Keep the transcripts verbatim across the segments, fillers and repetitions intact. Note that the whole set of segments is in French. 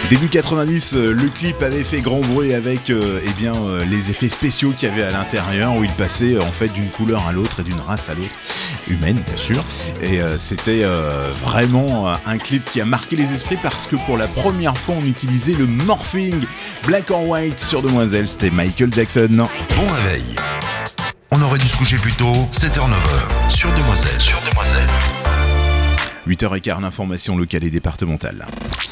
Début quatre-vingt-dix, euh, le clip avait fait grand bruit avec euh, eh bien, euh, les effets spéciaux qu'il y avait à l'intérieur, où il passait euh, en fait d'une couleur à l'autre et d'une race à l'autre, humaine bien sûr. Et euh, c'était euh, vraiment euh, un clip qui a marqué les esprits parce que pour la première fois on utilisait le morphing black or white sur Demoiselle. C'était Michael Jackson. Bon réveil. On aurait dû se coucher plus tôt, sept heures neuf heures, sur Demoiselle. Sur Demoiselle. huit heures quinze, l'information locale et départementale.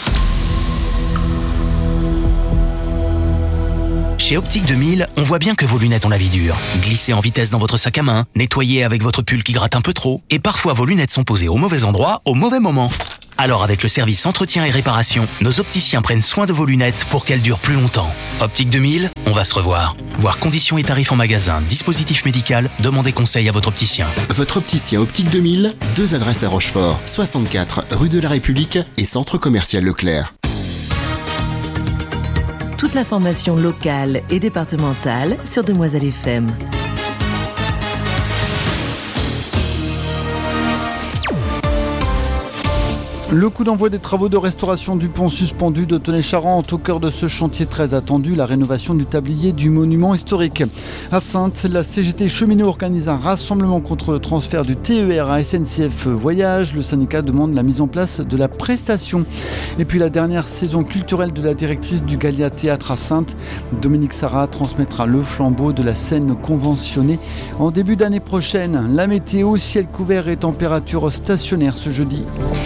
Chez Optique deux mille, on voit bien que vos lunettes ont la vie dure. Glissez en vitesse dans votre sac à main, nettoyez avec votre pull qui gratte un peu trop, et parfois vos lunettes sont posées au mauvais endroit, au mauvais moment. Alors avec le service entretien et réparation, nos opticiens prennent soin de vos lunettes pour qu'elles durent plus longtemps. Optique deux mille, on va se revoir. Voir conditions et tarifs en magasin, dispositif médical, demandez conseil à votre opticien. Votre opticien Optique deux mille, deux adresses à Rochefort, soixante-quatre rue de la République et centre commercial Leclerc. Toute l'information locale et départementale sur Demoiselle F M. Le coup d'envoi des travaux de restauration du pont suspendu de Tenay-Charente au cœur de ce chantier très attendu, la rénovation du tablier du monument historique. À Saintes, la C G T Cheminots organise un rassemblement contre le transfert du T E R à S N C F Voyage. Le syndicat demande la mise en place de la prestation. Et puis la dernière saison culturelle de la directrice du Gallia Théâtre à Saintes, Dominique Sarrat, transmettra le flambeau de la scène conventionnée en début d'année prochaine. La météo, ciel couvert et température stationnaire ce jeudi.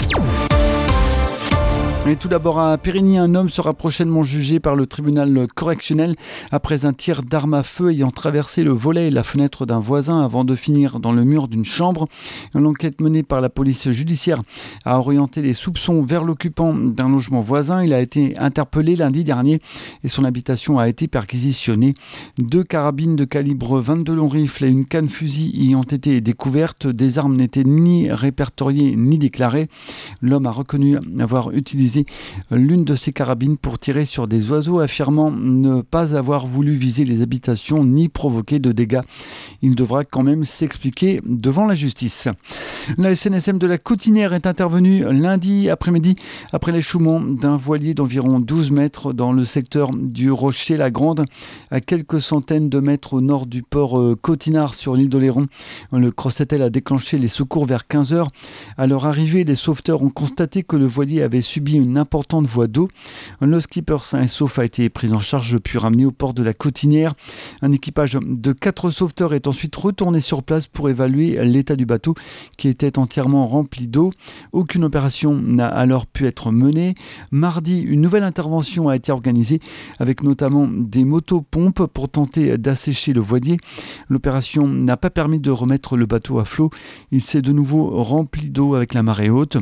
Et tout d'abord à Périgny, un homme sera prochainement jugé par le tribunal correctionnel après un tir d'arme à feu ayant traversé le volet et la fenêtre d'un voisin avant de finir dans le mur d'une chambre. L'enquête menée par la police judiciaire a orienté les soupçons vers l'occupant d'un logement voisin. Il a été interpellé lundi dernier et son habitation a été perquisitionnée. Deux carabines de calibre vingt-deux long rifle et une canne fusil y ont été découvertes. Des armes n'étaient ni répertoriées ni déclarées. L'homme a reconnu avoir utilisé l'une de ses carabines pour tirer sur des oiseaux, affirmant ne pas avoir voulu viser les habitations ni provoquer de dégâts. Il devra quand même s'expliquer devant la justice. La S N S M de la Cotinière est intervenue lundi après-midi après l'échouement d'un voilier d'environ douze mètres dans le secteur du Rocher-la-Grande, à quelques centaines de mètres au nord du port Cotinard sur l'île d'Oléron. Le Crossetel a déclenché les secours vers quinze heures. À leur arrivée, les sauveteurs ont constaté que le voilier avait subi une importante voie d'eau. Le skipper sain et sauf a été pris en charge puis ramené au port de la Cotinière. Un équipage de quatre sauveteurs est ensuite retourné sur place pour évaluer l'état du bateau qui était entièrement rempli d'eau. Aucune opération n'a alors pu être menée. Mardi, une nouvelle intervention a été organisée avec notamment des motopompes pour tenter d'assécher le voilier. L'opération n'a pas permis de remettre le bateau à flot. Il s'est de nouveau rempli d'eau avec la marée haute.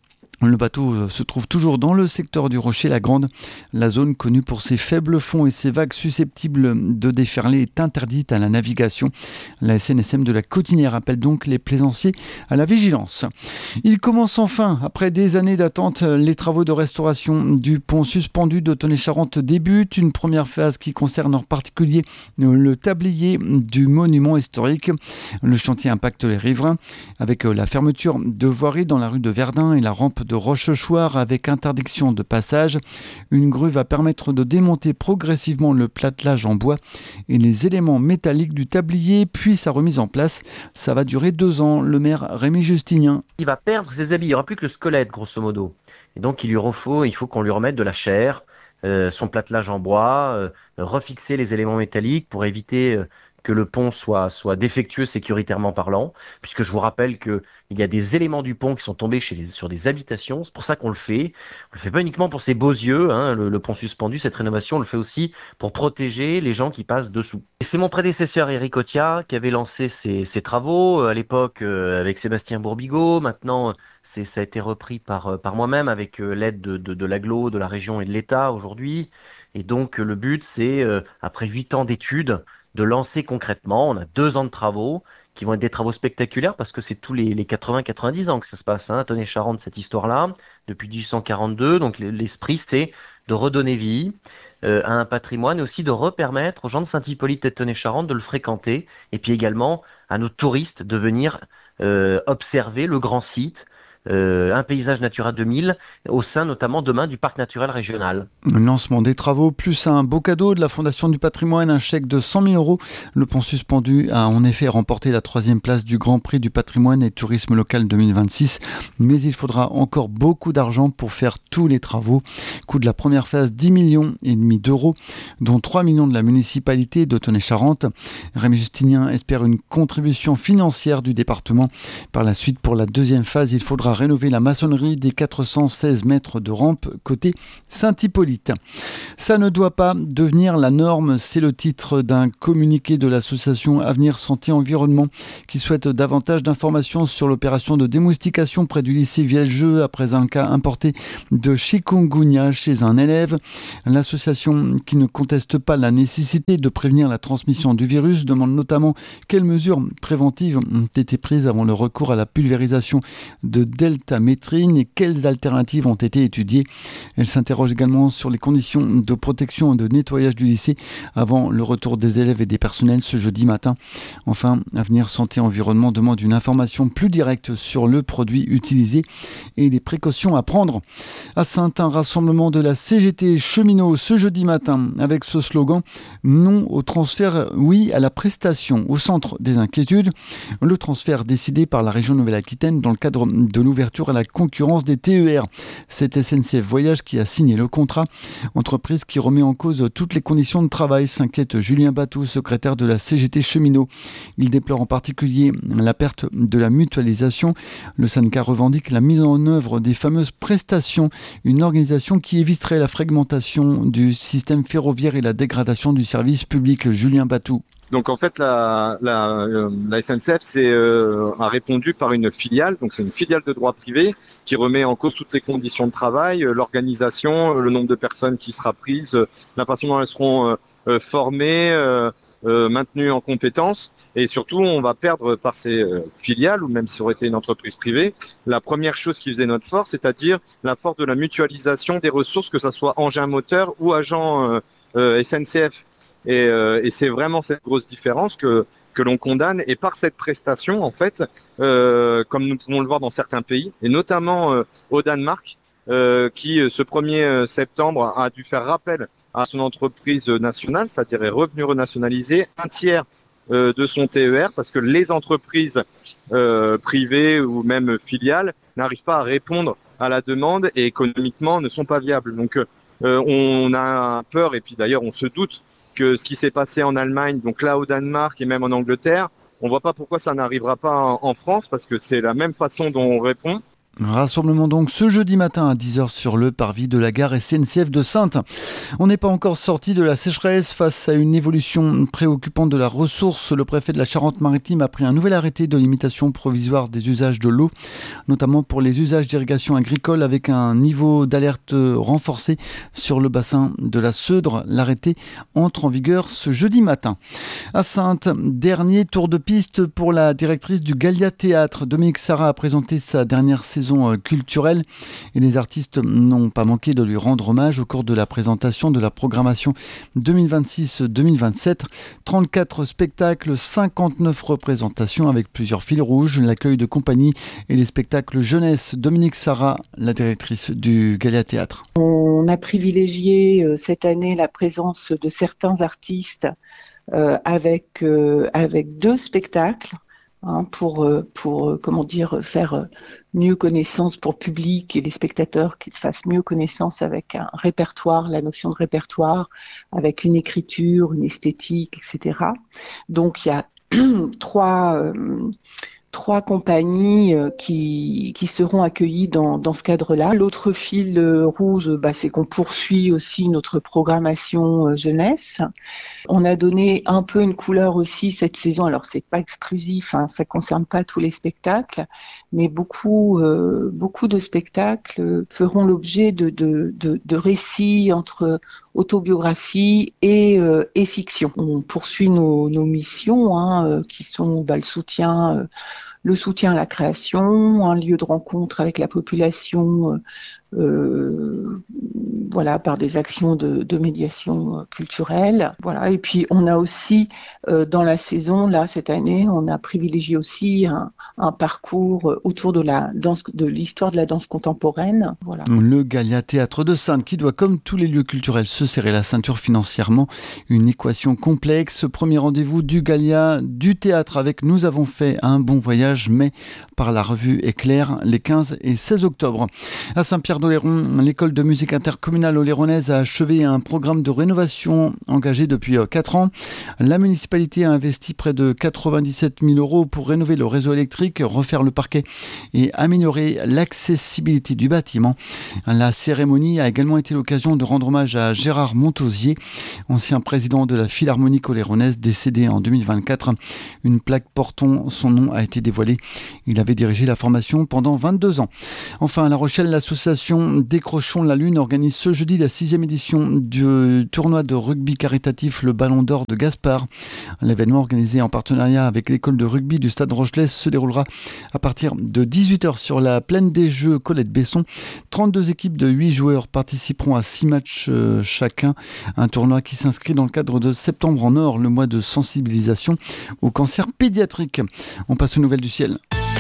Le bateau se trouve toujours dans le secteur du Rocher-la-Grande. La zone connue pour ses faibles fonds et ses vagues susceptibles de déferler est interdite à la navigation. La S N S M de la Cotinière appelle donc les plaisanciers à la vigilance. Il commence enfin, après des années d'attente, les travaux de restauration du pont suspendu de Tenay-Charente débutent. Une première phase qui concerne en particulier le tablier du monument historique. Le chantier impacte les riverains avec la fermeture de voiries dans la rue de Verdun et la rampe de de Rochechouart avec interdiction de passage. Une grue va permettre de démonter progressivement le platelage en bois et les éléments métalliques du tablier, puis sa remise en place. Ça va durer deux ans. Le maire Rémi Justinien. Il va perdre ses habits, il n'y aura plus que le squelette grosso modo. Et donc il lui refaut, il faut qu'on lui remette de la chair, euh, son platelage en bois, euh, refixer les éléments métalliques pour éviter euh, que le pont soit, soit défectueux sécuritairement parlant, puisque je vous rappelle qu'il y a des éléments du pont qui sont tombés chez les, sur des habitations, c'est pour ça qu'on le fait. On le fait pas uniquement pour ses beaux yeux, hein, le, le pont suspendu, cette rénovation, on le fait aussi pour protéger les gens qui passent dessous. Et c'est mon prédécesseur Éric Otia qui avait lancé ces, ces travaux, à l'époque euh, avec Sébastien Bourbigo, maintenant c'est, ça a été repris par, par moi-même avec euh, l'aide de, de, de l'agglo, de la région et de l'État aujourd'hui. Et donc le but c'est, euh, après huit ans d'études, de lancer concrètement. On a deux ans de travaux qui vont être des travaux spectaculaires parce que c'est tous les, les quatre-vingts quatre-vingt-dix ans que ça se passe, hein, à Tenay-Charente, cette histoire-là, depuis dix-huit cent quarante-deux. Donc l'esprit, c'est de redonner vie euh, à un patrimoine et aussi de repermettre aux gens de Saint-Hippolyte et de Tenay-Charente de le fréquenter et puis également à nos touristes de venir euh, observer le grand site, euh, un paysage Natura deux mille au sein notamment demain du parc naturel régional. Le lancement des travaux plus un beau cadeau de la Fondation du patrimoine, un chèque de cent mille euros. Le pont suspendu a en effet remporté la troisième place du Grand Prix du patrimoine et tourisme local deux mille vingt-six, mais il faudra encore beaucoup d'argent pour faire tous les travaux. Coût de la première phase dix millions et demi d'euros, dont trois millions de la municipalité de Tonnet-Charente. Rémi Justinien espère une contribution financière du département. Par la suite, pour la deuxième phase, il faudra rénover la maçonnerie des quatre cent seize mètres de rampe côté Saint-Hippolyte. Ça ne doit pas devenir la norme, c'est le titre d'un communiqué de l'association Avenir Santé Environnement qui souhaite davantage d'informations sur l'opération de démoustication près du lycée Vieljeu après un cas importé de chikungunya chez un élève. L'association, qui ne conteste pas la nécessité de prévenir la transmission du virus, demande notamment quelles mesures préventives ont été prises avant le recours à la pulvérisation de deltamétrine et quelles alternatives ont été étudiées. Elle s'interroge également sur les conditions de protection et de nettoyage du lycée avant le retour des élèves et des personnels ce jeudi matin. Enfin, Avenir Santé Environnement demande une information plus directe sur le produit utilisé et les précautions à prendre. À Saintes, un rassemblement de la C G T cheminot ce jeudi matin avec ce slogan « Non au transfert, oui à la prestation » au centre des inquiétudes. Le transfert décidé par la région Nouvelle-Aquitaine dans le cadre de l'ouverture à la concurrence des T E R. C'est S N C F Voyage qui a signé le contrat. Entreprise qui remet en cause toutes les conditions de travail, s'inquiète Julien Batou, secrétaire de la C G T cheminot. Il déplore en particulier la perte de la mutualisation. Le syndicat revendique la mise en œuvre des fameuses prestations, une organisation qui éviterait la fragmentation du système ferroviaire et la dégradation du service public. Julien Batou. Donc en fait, la, la, euh, la S N C F c'est, euh, a répondu par une filiale, donc c'est une filiale de droit privé qui remet en cause toutes les conditions de travail, euh, l'organisation, le nombre de personnes qui sera prise, euh, la façon dont elles seront euh, euh, formées, euh, euh, maintenues en compétences, et surtout on va perdre par ces euh, filiales, ou même si ça aurait été une entreprise privée, la première chose qui faisait notre force, c'est-à-dire la force de la mutualisation des ressources, que ça soit engin moteur ou agent euh, euh, S N C F. Et, euh, et c'est vraiment cette grosse différence que que l'on condamne. Et par cette prestation, en fait, euh, comme nous pouvons le voir dans certains pays, et notamment euh, au Danemark, euh, qui ce premier septembre a dû faire rappel à son entreprise nationale, c'est-à-dire est revenu renationaliser un tiers euh, de son T E R, parce que les entreprises euh, privées ou même filiales n'arrivent pas à répondre à la demande et économiquement ne sont pas viables. Donc euh, on a peur, et puis d'ailleurs on se doute que ce qui s'est passé en Allemagne, donc là au Danemark et même en Angleterre, on voit pas pourquoi ça n'arrivera pas en France, parce que c'est la même façon dont on répond. Rassemblement donc ce jeudi matin à dix heures sur le parvis de la gare S N C F de Saintes. On n'est pas encore sorti de la sécheresse face à une évolution préoccupante de la ressource. Le préfet de la Charente-Maritime a pris un nouvel arrêté de limitation provisoire des usages de l'eau, notamment pour les usages d'irrigation agricole avec un niveau d'alerte renforcé sur le bassin de la Seudre. L'arrêté entre en vigueur ce jeudi matin. À Saintes, dernier tour de piste pour la directrice du Gallia Théâtre. Dominique Sarra a présenté sa dernière saison culturelle et les artistes n'ont pas manqué de lui rendre hommage au cours de la présentation de la programmation deux mille vingt-six deux mille vingt-sept. trente-quatre spectacles, cinquante-neuf représentations avec plusieurs fils rouges, l'accueil de compagnie et les spectacles jeunesse. Dominique Sarra, la directrice du Gallia Théâtre. On a privilégié euh, cette année la présence de certains artistes euh, avec, euh, avec deux spectacles. Hein, pour, pour, comment dire, faire mieux connaissance pour le public et les spectateurs, qu'ils fassent mieux connaissance avec un répertoire, la notion de répertoire, avec une écriture, une esthétique, et cetera. Donc il y a trois, euh, trois compagnies euh, qui, qui seront accueillies dans, dans ce cadre-là. L'autre fil euh, rouge, bah, c'est qu'on poursuit aussi notre programmation euh, jeunesse. On a donné un peu une couleur aussi cette saison. Alors c'est pas exclusif, hein, ça concerne pas tous les spectacles, mais beaucoup, euh, beaucoup de spectacles feront l'objet de, de, de, de récits entre autobiographie et, euh, et fiction. On poursuit nos, nos missions, hein, euh, qui sont bah, le soutien. Euh, le soutien à la création, un lieu de rencontre avec la population euh, voilà, par des actions de, de médiation culturelle. Voilà. Et puis on a aussi euh, dans la saison, là cette année, on a privilégié aussi un, un parcours autour de la danse, de l'histoire de la danse contemporaine. Voilà. Le Gallia Théâtre de Saintes qui doit, comme tous les lieux culturels, se serrer la ceinture financièrement. Une équation complexe. Premier rendez-vous du Gallia, du théâtre avec Nous avons fait un bon voyage, mais par la revue Éclair les quinze et seize octobre. À Saint-Pierre-d'Oléron, l'école de musique intercommunale oléronaise a achevé un programme de rénovation engagé depuis quatre ans. La municipalité a investi près de quatre-vingt-dix-sept mille euros pour rénover le réseau électrique, refaire le parquet et améliorer l'accessibilité du bâtiment. La cérémonie a également été l'occasion de rendre hommage à Gérard Montausier, ancien président de la Philharmonique oléronaise, décédé en deux mille vingt-quatre. Une plaque portant son nom a été dévoilée. Il avait dirigé la formation pendant vingt-deux ans. Enfin, à La Rochelle, l'association Décrochons la Lune organise ce jeudi la sixième édition du tournoi de rugby caritatif Le Ballon d'Or de Gaspard. L'événement organisé en partenariat avec l'école de rugby du Stade Rochelais se déroulera à partir de dix-huit heures sur la plaine des Jeux Colette-Besson. trente-deux équipes de huit joueurs participeront à six matchs euh, chacun. Un tournoi qui s'inscrit dans le cadre de Septembre en Or, le mois de sensibilisation au cancer pédiatrique. On passe aux nouvelles du ciel.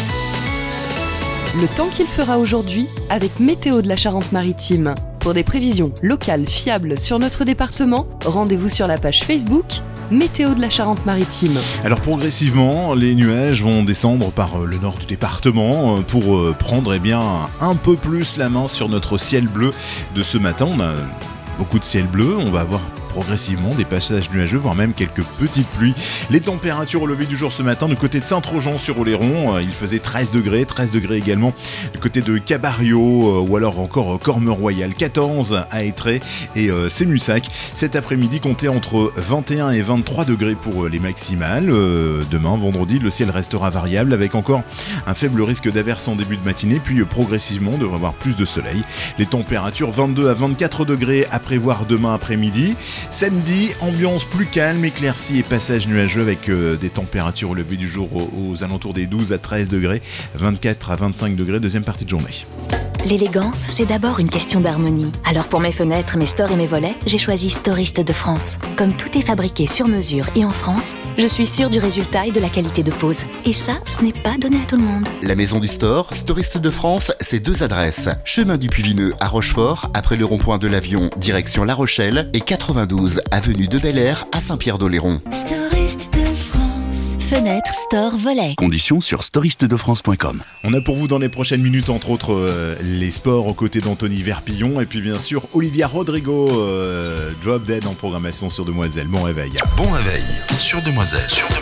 Le temps qu'il fera aujourd'hui avec Météo de la Charente-Maritime. Pour des prévisions locales fiables sur notre département, rendez-vous sur la page Facebook Météo de la Charente-Maritime. Alors progressivement, les nuages vont descendre par le nord du département pour prendre eh bien, un peu plus la main sur notre ciel bleu de ce matin. On a beaucoup de ciel bleu, on va avoir progressivement des passages nuageux, voire même quelques petites pluies. Les températures au lever du jour ce matin, du côté de Saint-Trojan sur Oléron, il faisait treize degrés, treize degrés également du côté de Cabario, ou alors encore Cormeroyal, quatorze à Étré et euh, Sémussac. Cet après-midi, comptez entre vingt et un et vingt-trois degrés pour les maximales. Euh, demain, vendredi, le ciel restera variable avec encore un faible risque d'averse en début de matinée, puis progressivement, on devrait avoir plus de soleil. Les températures vingt-deux à vingt-quatre degrés à prévoir demain après-midi. Samedi, ambiance plus calme, éclaircie et passage nuageux avec euh, des températures au lever du jour aux, aux alentours des douze à treize degrés, vingt-quatre à vingt-cinq degrés, deuxième partie de journée. L'élégance, c'est d'abord une question d'harmonie. Alors pour mes fenêtres, mes stores et mes volets, j'ai choisi Storiste de France. Comme tout est fabriqué sur mesure et en France, je suis sûre du résultat et de la qualité de pose. Et ça, ce n'est pas donné à tout le monde. La maison du store, Storiste de France, c'est deux adresses. Chemin du Puy-Vineux à Rochefort, après le rond-point de l'Avion, direction La Rochelle, et quatre-vingt-douze avenue de Bel Air à Saint-Pierre-d'Oléron. Storiste de France. Fenêtre, store, volet. Conditions sur storiste de france point com. On a pour vous dans les prochaines minutes, entre autres, euh, les sports aux côtés d'Anthony Verpillon et puis bien sûr Olivia Rodrigo, euh, Drop Dead en programmation sur Demoiselle. Bon réveil. Bon réveil sur Demoiselle. Sur Demoiselle.